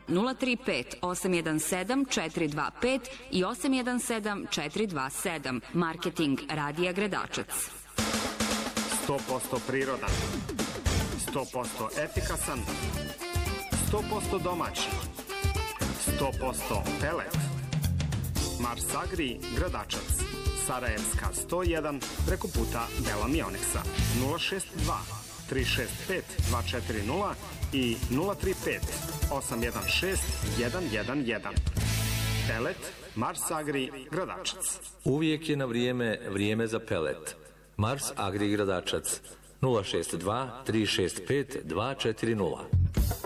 035 817 425 i 817 427. Marketing Radija Gradačac. 100% prirodan, 100% efikasan, 100% domaći, 100% pelet. Mars Agri Gradačac, Sarajevska 101, preko puta Bela Mioneksa. 062 365 240 i 035 816 111. Pelet Mars Agri Gradačac. Uvijek je na vrijeme za pelet. Mars Agri Gradačac 062 365 240.